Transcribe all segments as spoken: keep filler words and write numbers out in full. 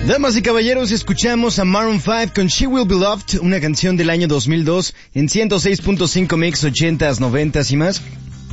Damas y caballeros, escuchamos a Maroon five con She Will Be Loved, una canción del año dos mil dos en ciento seis punto cinco Mix, ochentas, noventas y más.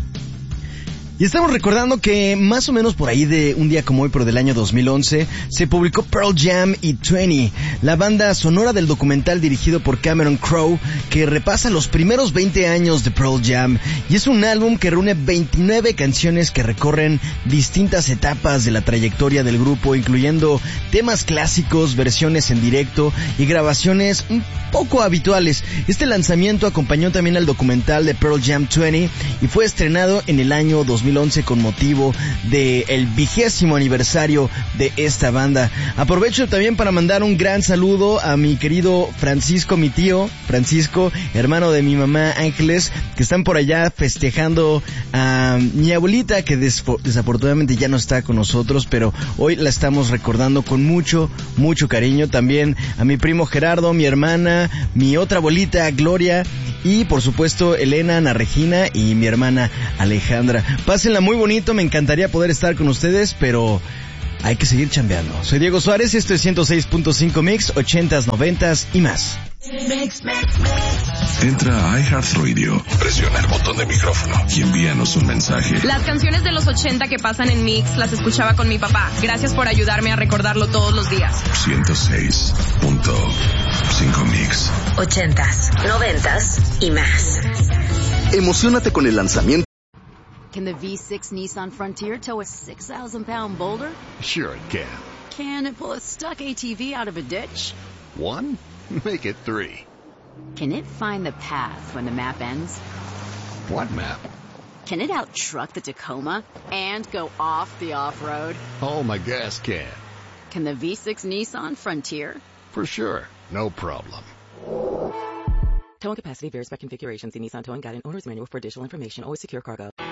Y estamos recordando que más o menos por ahí de un día como hoy, pero del año dos mil once, se publicó Pearl Jam y veinte, la banda sonora del documental dirigido por Cameron Crowe, que repasa los primeros veinte años de Pearl Jam, y es un álbum que reúne veintinueve canciones que recorren distintas etapas de la trayectoria del grupo, incluyendo temas clásicos, versiones en directo y grabaciones un poco habituales. Este lanzamiento acompañó también al documental de Pearl Jam veinte y fue estrenado en el año dos mil once con motivo del vigésimo aniversario de esta banda. Aprovecho también para mandar un gran saludo a mi querido Francisco, mi tío Francisco, hermano de mi mamá Ángeles, que están por allá festejando a mi abuelita, que des- desafortunadamente ya no está con nosotros, pero hoy la estamos recordando con mucho, mucho cariño. También a mi primo Gerardo, mi hermana, mi otra abuelita Gloria, y por supuesto Elena, Ana Regina y mi hermana Alejandra. Pásenla muy bonito, me encantaría poder estar con ustedes, pero hay que seguir chambeando. Soy Diego Suárez, esto es ciento seis punto cinco Mix, ochentas, noventas y más. Mix, mix, mix. Entra a iHeartRadio, presiona el botón de micrófono y envíanos un mensaje. Las canciones de los ochenta que pasan en Mix las escuchaba con mi papá. Gracias por ayudarme a recordarlo todos los días. ciento seis punto cinco Mix. Ochentas, noventas y más. Emociónate con el lanzamiento. Can the V six Nissan Frontier tow a six thousand pound boulder? Sure it can. Can it pull a stuck A T V out of a ditch? One? Make it three. Can it find the path when the map ends? What map? Can it out-truck the Tacoma and go off the off-road? Oh, my gas can. Can the V six Nissan Frontier? For sure. No problem. Towing capacity varies by configuration. See Nissan Towing Guide and Owner's Manual for additional information. Always secure cargo.